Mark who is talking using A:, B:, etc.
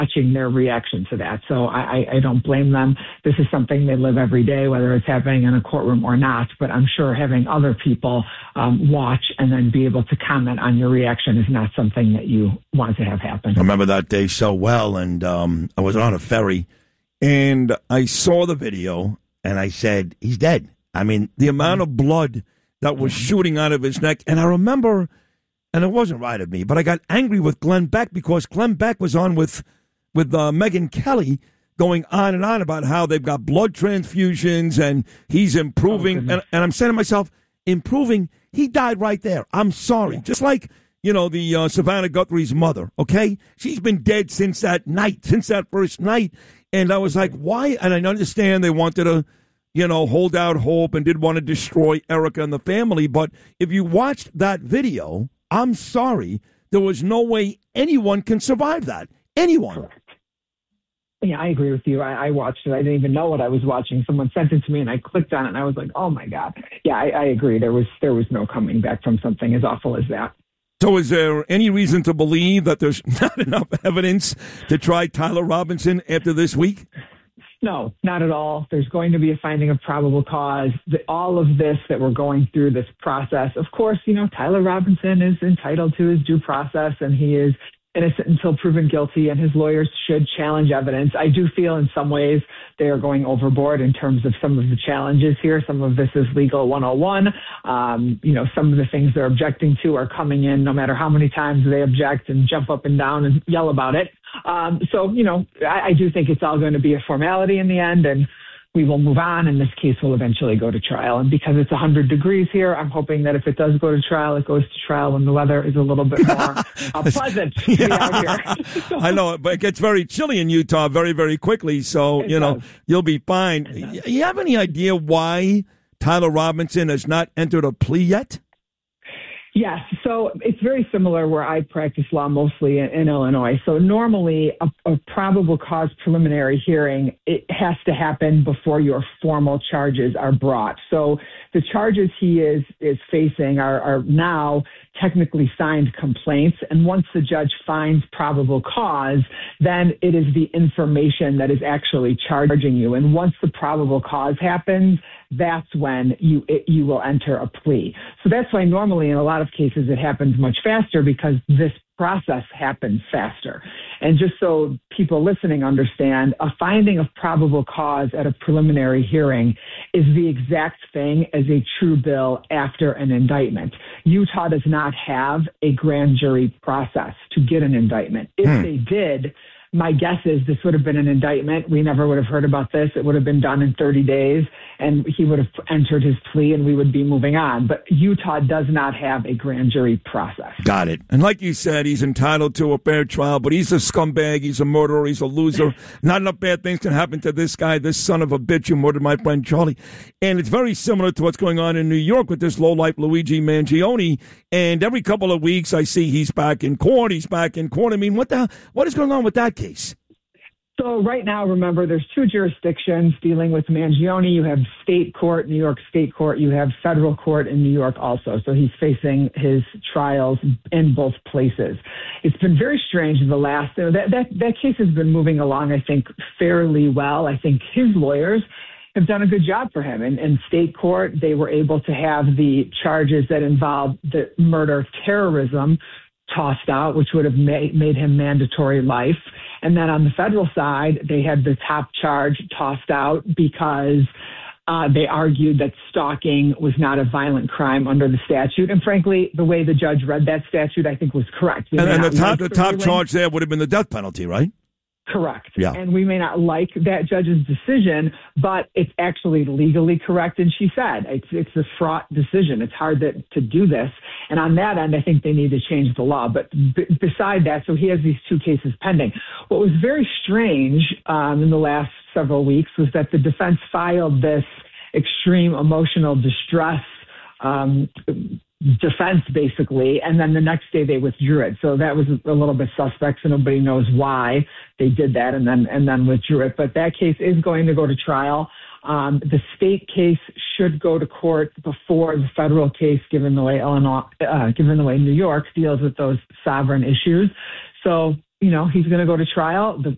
A: watching their reaction to that. So I don't blame them. This is something they live every day, whether it's happening in a courtroom or not. But I'm sure having other people watch and then be able to comment on your reaction is not something that you want to have happen.
B: I remember that day so well, and I was on a ferry, and I saw the video, and I said, he's dead. I mean, the amount of blood that was shooting out of his neck. And I remember, and it wasn't right of me, but I got angry with Glenn Beck because Glenn Beck was on with Megyn Kelly going on and on about how they've got blood transfusions and he's improving. And I'm saying to myself, improving? He died right there. I'm sorry. Just like, the Savannah Guthrie's mother, okay? She's been dead since that night, since that first night. And I was like, why? And I understand they wanted to, hold out hope and did want to destroy Erica and the family. But if you watched that video, I'm sorry, there was no way anyone can survive that. Anyone.
A: Correct. Yeah, I agree with you. I watched it. I didn't even know what I was watching. Someone sent it to me, and I clicked on it, and I was like, "Oh my God!" Yeah, I agree. There was no coming back from something as awful as that.
B: So, is there any reason to believe that there's not enough evidence to try Tyler Robinson after this week?
A: No, not at all. There's going to be a finding of probable cause. All of this that we're going through, this process, of course, Tyler Robinson is entitled to his due process, and he is innocent until proven guilty, and his lawyers should challenge evidence. I do feel in some ways they are going overboard in terms of some of the challenges here. Some of this is legal 101. Some of the things they're objecting to are coming in no matter how many times they object and jump up and down and yell about it. I do think it's all going to be a formality in the end, and we will move on, and this case will eventually go to trial. And because it's 100 degrees here, I'm hoping that if it does go to trial, it goes to trial when the weather is a little bit more pleasant to be out here.
B: I know, but it gets very chilly in Utah very, very quickly, so, you'll be fine. You have any idea why Tyler Robinson has not entered a plea yet?
A: Yes. So it's very similar where I practice law mostly in Illinois. So normally a probable cause preliminary hearing, it has to happen before your formal charges are brought. So the charges he is facing are now technically signed complaints. And once the judge finds probable cause, then it is the information that is actually charging you. And once the probable cause happens, that's when you will enter a plea. So that's why normally in a lot of cases it happens much faster because this process happens faster. And just so people listening understand, a finding of probable cause at a preliminary hearing is the exact thing as a true bill after an indictment. Utah does not have a grand jury process to get an indictment. If they did, my guess is this would have been an indictment. We never would have heard about this. It would have been done in 30 days, and he would have entered his plea, and we would be moving on. But Utah does not have a grand jury process.
B: Got it. And like you said, he's entitled to a fair trial, but he's a scumbag. He's a murderer. He's a loser. Not enough bad things can happen to this guy, this son of a bitch who murdered my friend Charlie. And it's very similar to what's going on in New York with this lowlife Luigi Mangione. And every couple of weeks, I see he's back in court. He's back in court. I mean, what is going on with that case?
A: So right now, remember, there's two jurisdictions dealing with Mangione. You have state court, New York State Court. You have federal court in New York also. So he's facing his trials in both places. It's been very strange in the last, that case has been moving along, I think, fairly well. I think his lawyers have done a good job for him. In state court, they were able to have the charges that involved the murder terrorism tossed out, which would have made him mandatory life. And then on the federal side, they had the top charge tossed out because they argued that stalking was not a violent crime under the statute. And frankly, the way the judge read that statute, I think was correct.
B: And the top charge there would have been the death penalty, right?
A: Correct.
B: Yeah.
A: And we may not like that judge's decision, but it's actually legally correct. And she said it's a fraught decision. It's hard to do this. And on that end, I think they need to change the law. But beside that, so he has these two cases pending. What was very strange in the last several weeks was that the defense filed this extreme emotional distress defense, basically, and then the next day they withdrew it. So that was a little bit suspect, so nobody knows why they did that and then withdrew it. But that case is going to go to trial. The state case should go to court before the federal case, given the way New York deals with those sovereign issues. So, he's going to go to trial. The